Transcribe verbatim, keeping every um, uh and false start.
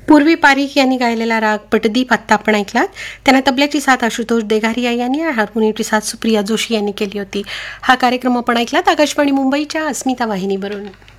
पूर्वी पारिख यांनी गायलेला राग पटदीप आत्ता आपण ऐकलात. त्यांना तबल्याची साथ आशुतोष देघारिया यांनी आणि हार्मोनियमची साथ सुप्रिया जोशी यांनी केली होती. हा कार्यक्रम आपण ऐकलात आकाशवाणी मुंबईच्या अस्मिता वाहिनीवरून.